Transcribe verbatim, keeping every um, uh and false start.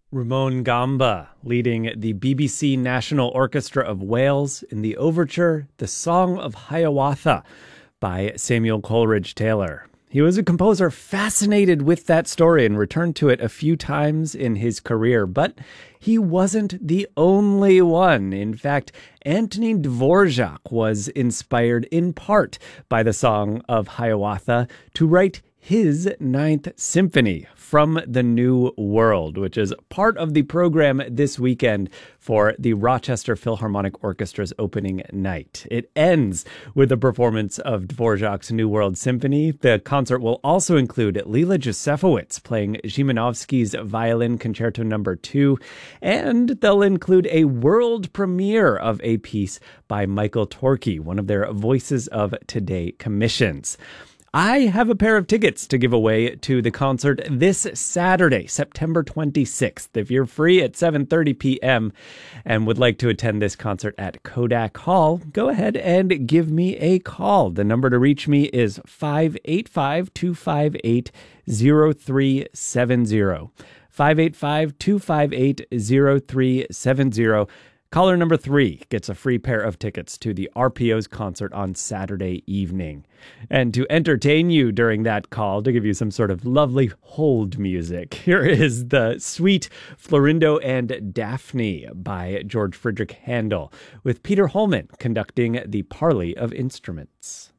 Ramon Gamba leading the B B C National Orchestra of Wales in the overture, The Song of Hiawatha by Samuel Coleridge Taylor. He was a composer fascinated with that story and returned to it a few times in his career, but he wasn't the only one. In fact, Anthony Dvorak was inspired in part by the Song of Hiawatha to write his Ninth Symphony from the New World, which is part of the program this weekend for the Rochester Philharmonic Orchestra's opening night. It ends with a performance of Dvorak's New World Symphony. The concert will also include Lila Josefowicz playing Szymanowski's Violin Concerto Number two, and they'll include a world premiere of a piece by Michael Torke, one of their Voices of Today commissions. I have a pair of tickets to give away to the concert this Saturday, September twenty-sixth. If you're free at seven thirty p.m. and would like to attend this concert at Kodak Hall, go ahead and give me a call. The number to reach me is five eight five, two five eight, zero three seven zero. five eight five, two five eight, zero three seven zero. Caller number three gets a free pair of tickets to the R P O's concert on Saturday evening. And to entertain you during that call, to give you some sort of lovely hold music, here is the suite Florindo and Daphne by George Friedrich Handel, with Peter Holman conducting the parley of instruments.